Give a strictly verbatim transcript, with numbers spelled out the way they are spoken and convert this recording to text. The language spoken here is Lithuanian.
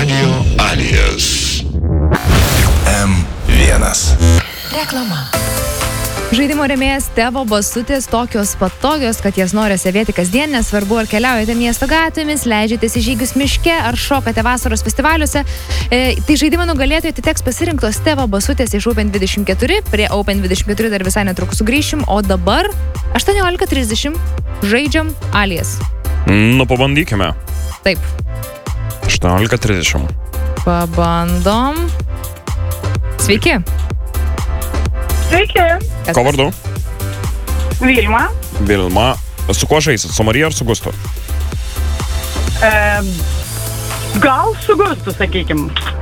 Radio Alijas. M vienas. Reklama. Žaidimo rėmėjas Tėvo basutės tokios patogios, kad jas nori savėti kasdien, nesvarbu ar keliaujate miesto gatvėmis, leidžiatės į žygius miške ar šokate vasaros festivaliuose. E, tai žaidimo nugalėtojai atiteks pasirinktos Tėvo basutės iš Open dvidešimt keturi. Prie Open dvidešimt keturi dar visai netrukus sugrįšim, o dabar aštuoniolika trisdešimt žaidžiam Alijas. Nu, pabandykime. Taip. aštuoniolika trisdešimt. Pabandom. Sveiki. Sveiki. Ko vardu? Vilma. Vilma. Su kuo žaisit? Su Marija ar su Gustu? E, gal su Gustu, sakykim.